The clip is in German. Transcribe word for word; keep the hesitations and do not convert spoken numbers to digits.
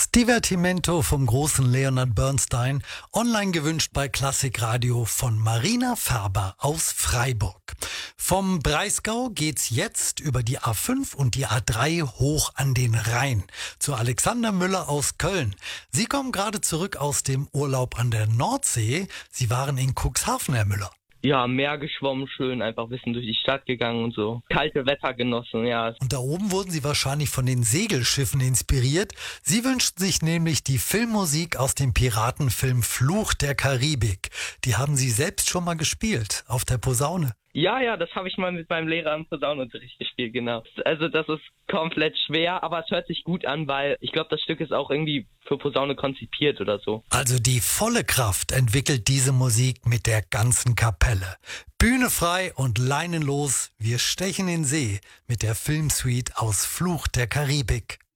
Das Divertimento vom großen Leonard Bernstein, online gewünscht bei Klassikradio von Marina Färber aus Freiburg. Vom Breisgau geht's jetzt über die A fünf und die A drei hoch an den Rhein zu Alexander Müller aus Köln. Sie kommen gerade zurück aus dem Urlaub an der Nordsee. Sie waren in Cuxhaven, Herr Müller. Ja, am Meer geschwommen, schön, einfach ein bisschen durch die Stadt gegangen und so. Kalte Wetter genossen, ja. Und da oben wurden Sie wahrscheinlich von den Segelschiffen inspiriert. Sie wünschten sich nämlich die Filmmusik aus dem Piratenfilm Fluch der Karibik. Die haben Sie selbst schon mal gespielt, auf der Posaune. Ja, ja, das habe ich mal mit meinem Lehrer im Posaunenunterricht gespielt, genau. Also das ist komplett schwer, aber es hört sich gut an, weil ich glaube, das Stück ist auch irgendwie für Posaune konzipiert oder so. Also die volle Kraft entwickelt diese Musik mit der ganzen Kapelle. Bühne frei und leinenlos, wir stechen in See mit der Filmsuite aus Fluch der Karibik.